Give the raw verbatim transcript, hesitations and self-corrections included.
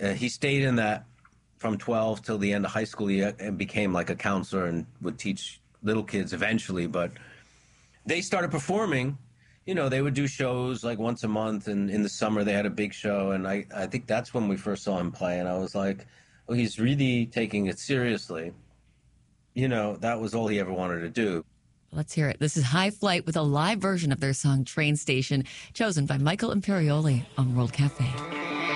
Uh, he stayed in that from twelve till the end of high school. He uh, became like a counselor and would teach little kids eventually. But they started performing. You know, they would do shows like once a month, and in the summer they had a big show. And I, I think that's when we first saw him play. And I was like, oh, he's really taking it seriously. You know, that was all he ever wanted to do. Let's hear it. This is High Flight with a live version of their song Train Station, chosen by Michael Imperioli on World Cafe.